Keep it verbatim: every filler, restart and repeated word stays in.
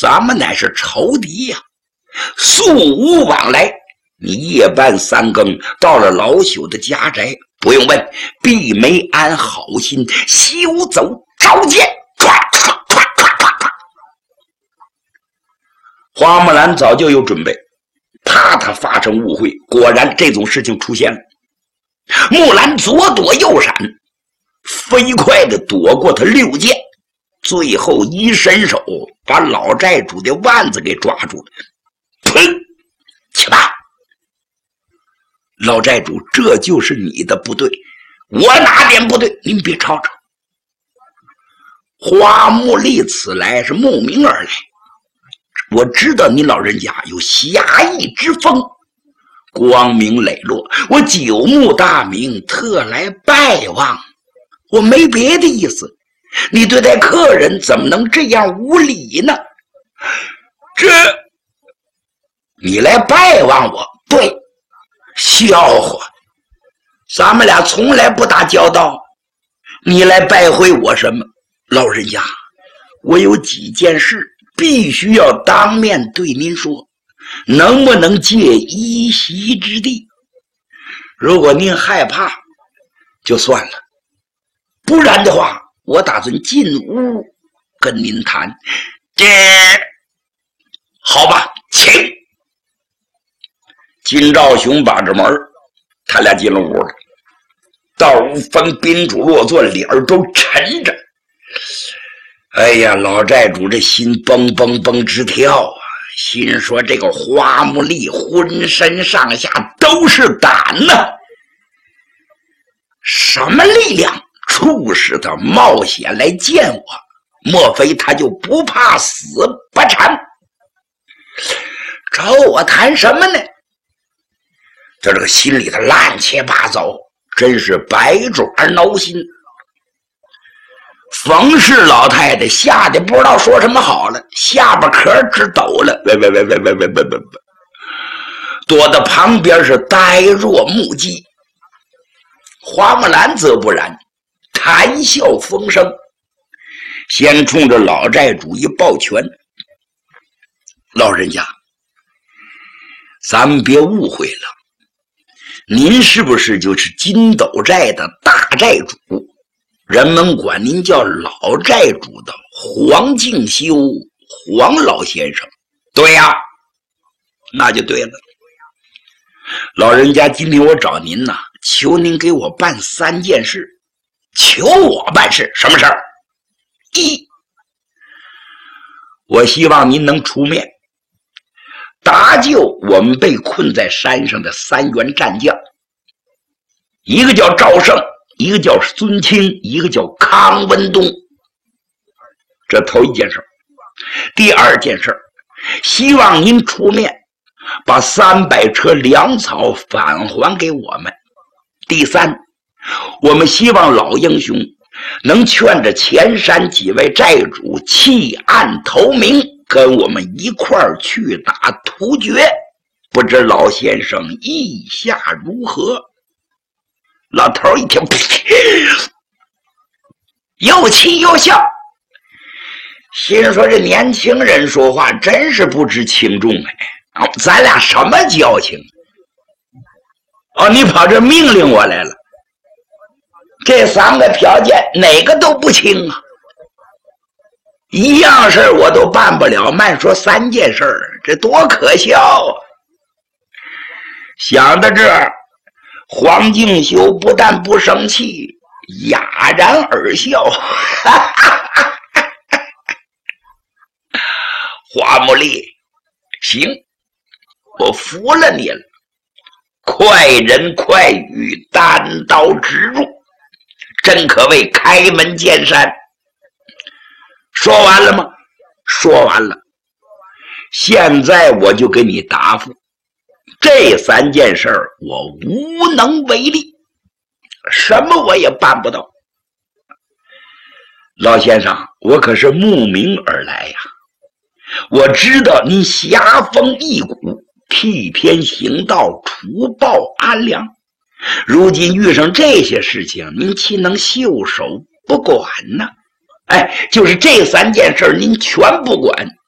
咱们乃是仇敌呀、啊，素无往来。你夜半三更到了老朽的家宅，不用问，必没安好心，休走召见。花木兰早就有准备，怕他发生误会，果然这种事情出现了。木兰左躲右闪，飞快地躲过他六剑，最后一伸手把老寨主的腕子给抓住了。砰！去吧，老寨主，这就是你的不对。我哪点不对？您别吵吵。花木丽此来是慕名而来，我知道你老人家有侠义之风，光明磊落，我九牧大名特来拜望，我没别的意思。你对待客人怎么能这样无礼呢？这你来拜望我，对，笑话，咱们俩从来不打交道，你来拜会我什么？老人家，我有几件事必须要当面对您说，能不能借一席之地？如果您害怕就算了，不然的话我打算进屋跟您谈。这好吧，请。金兆雄把着门，他俩进了屋了。道无风宾主落座，脸儿都沉着。哎呀，老寨主这心蹦蹦蹦直跳啊，心说这个花木丽浑身上下都是胆呐，什么力量促使他冒险来见我？莫非他就不怕死不成？找我谈什么呢？这这个心里头乱七八糟，真是百爪挠心。冯氏老太太吓得不知道说什么好了，下巴壳直抖了，喂喂喂喂喂喂喂喂，躲到旁边是呆若木鸡。花木兰则不然，谈笑风生，先冲着老寨主一抱拳：“老人家，咱们别误会了，您是不是就是金斗寨的大寨主？人们管您叫老寨主的黄敬修，黄老先生。”“对呀，那就对了。老人家，今天我找您呐，求您给我办三件事。”“求我办事？什么事儿？”“一，我希望您能出面搭救我们被困在山上的三员战将，一个叫赵胜，一个叫孙清，一个叫康文东。这头一件事。第二件事，希望您出面把三百车粮草返还给我们。第三，我们希望老英雄能劝着前山几位寨主弃暗投明，跟我们一块儿去打突厥，不知老先生意下如何？”老头一听，又气又笑，心说这年轻人说话真是不知轻重哎！咱俩什么交情？哦，你跑这命令我来了？这三个条件哪个都不轻啊！一样事我都办不了，慢说三件事，这多可笑啊！想到这儿，黄敬修不但不生气，哑然而笑。花木丽，行，我服了你了。快人快语，单刀直入，真可谓开门见山。说完了吗？说完了。现在我就给你答复，这三件事儿我无能为力，什么我也办不到。老先生，我可是慕名而来呀！我知道您侠风义骨，替天行道，除暴安良。如今遇上这些事情，您岂能袖手不管呢？哎，就是这三件事您全不管，